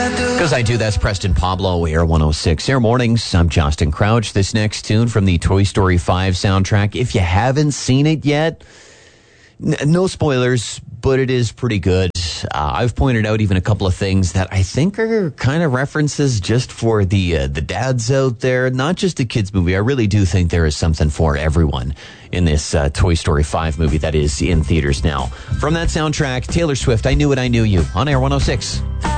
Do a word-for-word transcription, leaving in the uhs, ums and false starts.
Because I do, that's Preston Pablo, Air one oh six. Air Mornings, I'm Justin Crouch. This next tune from the Toy Story five soundtrack. If you haven't seen it yet, n- no spoilers, but it is pretty good. Uh, I've pointed out even a couple of things that I think are kind of references just for the uh, the dads out there, not just a kids movie. I really do think there is something for everyone in this uh, Toy Story five movie that is in theaters now. From that soundtrack, Taylor Swift, I Knew It, I Knew You, on Air one oh six.